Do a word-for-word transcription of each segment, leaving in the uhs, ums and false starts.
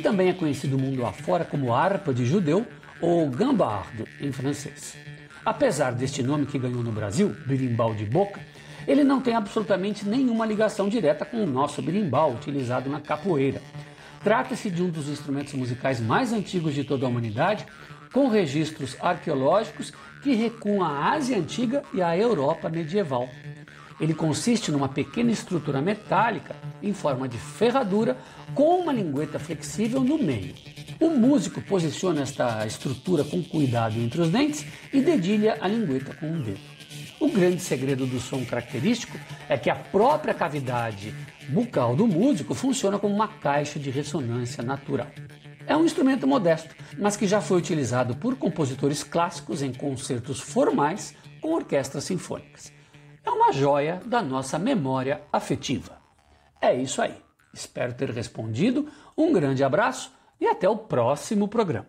também é conhecido mundo afora como harpa de judeu ou gambarde em francês. Apesar deste nome que ganhou no Brasil, berimbau de boca, ele não tem absolutamente nenhuma ligação direta com o nosso berimbau utilizado na capoeira. Trata-se de um dos instrumentos musicais mais antigos de toda a humanidade, com registros arqueológicos que recuam à Ásia Antiga e à Europa medieval. Ele consiste numa pequena estrutura metálica em forma de ferradura com uma lingueta flexível no meio. O músico posiciona esta estrutura com cuidado entre os dentes e dedilha a lingueta com um dedo. O grande segredo do som característico é que a própria cavidade bucal do músico funciona como uma caixa de ressonância natural. É um instrumento modesto, mas que já foi utilizado por compositores clássicos em concertos formais com orquestras sinfônicas. É uma joia da nossa memória afetiva. É isso aí. Espero ter respondido. Um grande abraço e até o próximo programa.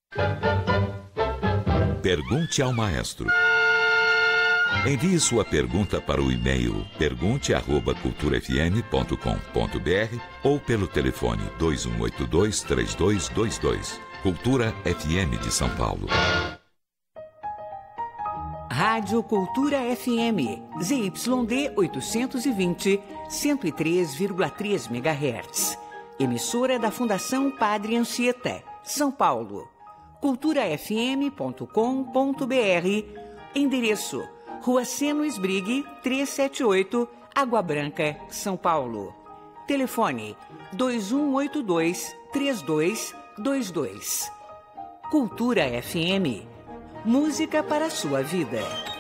Pergunte ao maestro. Envie sua pergunta para o e-mail pergunte arroba cultura f m ponto com ponto b r ou pelo telefone dois um oito dois, três dois dois dois. Cultura F M de São Paulo. Rádio Cultura F M, Z Y D oitocentos e vinte, cento e três vírgula três megahertz. Emissora da Fundação Padre Anchieta, São Paulo. cultura f m ponto com ponto b r. Endereço: Rua Seno Esbrigue, trezentos e setenta e oito, Água Branca, São Paulo. Telefone: dois um oito dois, três dois dois dois. Cultura F M. Música para a sua vida.